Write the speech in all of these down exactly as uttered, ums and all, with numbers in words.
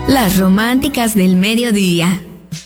Las románticas del mediodía.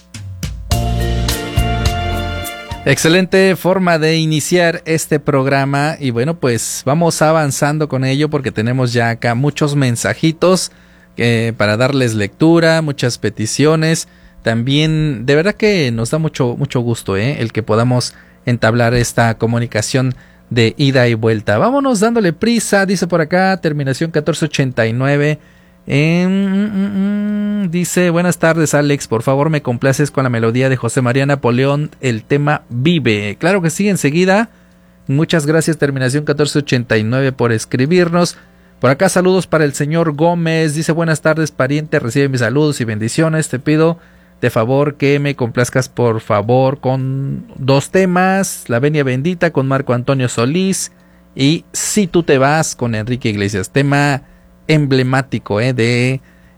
Excelente forma de iniciar este programa y bueno, pues vamos avanzando con ello porque tenemos ya acá muchos mensajitos eh, para darles lectura, muchas peticiones. También de verdad que nos da mucho, mucho gusto eh, el que podamos entablar esta comunicación de ida y vuelta. Vámonos dándole prisa, dice por acá, terminación catorce ochenta y nueve. Eh, mm, mm, dice, buenas tardes Alex, por favor me complaces con la melodía de José María Napoleón, el tema Vive. Claro que sí, enseguida. Muchas gracias, terminación catorce ochenta y nueve, por escribirnos. Por acá saludos para el señor Gómez, dice buenas tardes pariente, recibe mis saludos y bendiciones, te pido de favor que me complazcas por favor con dos temas, La Venia Bendita con Marco Antonio Solís y Si tú te vas con Enrique Iglesias, tema emblemático eh, de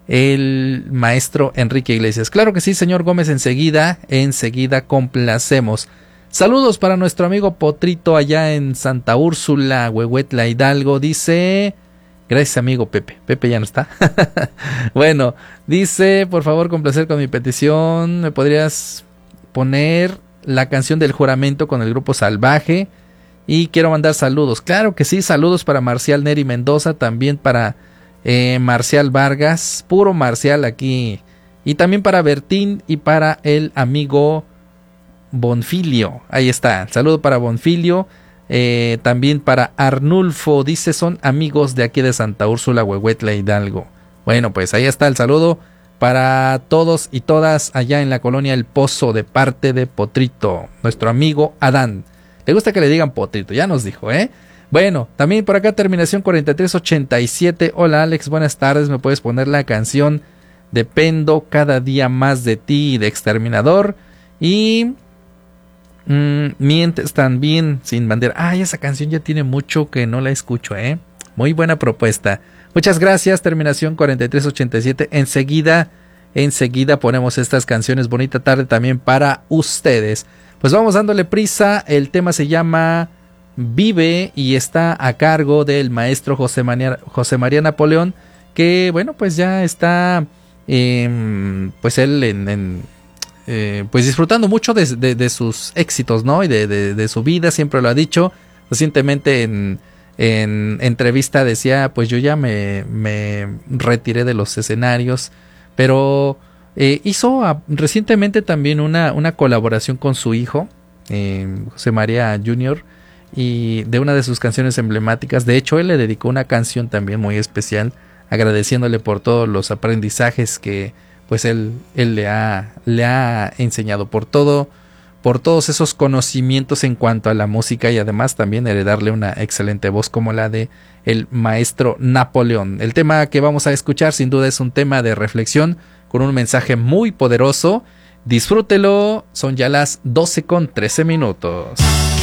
el maestro Enrique Iglesias. Claro que sí, señor Gómez, enseguida, enseguida complacemos. Saludos para nuestro amigo Potrito allá en Santa Úrsula, Huehuetla, Hidalgo. Dice, gracias amigo Pepe, Pepe ya no está. Bueno, dice, por favor complacer con mi petición, ¿me podrías poner la canción del juramento con el grupo Salvaje? Y quiero mandar saludos. Claro que sí, saludos para Marcial Neri Mendoza, también para eh, Marcial Vargas, puro Marcial aquí. Y también para Bertín y para el amigo Bonfilio. Ahí está, saludo para Bonfilio. Eh, también para Arnulfo, dice son amigos de aquí de Santa Úrsula, Huehuetla, Hidalgo. Bueno, pues ahí está el saludo para todos y todas allá en la colonia El Pozo de parte de Potrito, nuestro amigo Adán. Le gusta que le digan Potrito, ya nos dijo, ¿eh? Bueno, también por acá terminación cuarenta y tres ochenta y siete. Hola Alex, buenas tardes, ¿me puedes poner la canción Dependo cada día más de ti de Exterminador? Y mmm, mientes también sin bandera. Ay, esa canción ya tiene mucho que no la escucho, ¿eh? Muy buena propuesta. Muchas gracias, terminación cuarenta y tres ochenta y siete. Enseguida, enseguida ponemos estas canciones. Bonita tarde también para ustedes. Pues vamos dándole prisa, el tema se llama Vive y está a cargo del maestro José María, José María Napoleón, que bueno, pues ya está, eh, pues él en, en eh, pues disfrutando mucho de, de, de sus éxitos, ¿no? Y de, de, de su vida, siempre lo ha dicho. Recientemente en, en entrevista decía, pues yo ya me, me retiré de los escenarios, pero... Eh, hizo a, recientemente también una, una colaboración con su hijo, eh, José María junior, y de una de sus canciones emblemáticas. De hecho, él le dedicó una canción también muy especial, agradeciéndole por todos los aprendizajes que pues él, él le ha, le ha enseñado, por todo, por todos esos conocimientos en cuanto a la música, y además también heredarle una excelente voz como la de el maestro Napoleón. El tema que vamos a escuchar sin duda es un tema de reflexión con un mensaje muy poderoso. Disfrútelo, son ya las doce con trece minutos.